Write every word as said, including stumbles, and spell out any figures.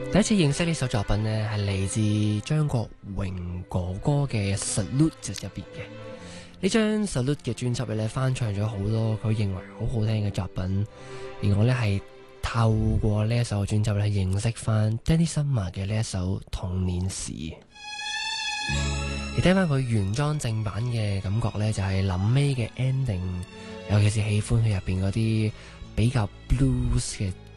第一次認識呢首作品呢，係嚟自張國榮哥哥嘅《Salute》入邊嘅。呢張《Salute》嘅專輯咧，翻唱咗好多佢認為好好聽嘅作品，而我呢係透過呢一首專輯咧認識翻 Danny Summer 嘅呢一首《童年時》。而聽翻佢原裝正版嘅感覺呢，就係臨尾嘅 ending，尤其是喜歡佢入邊嗰啲比較 blues 嘅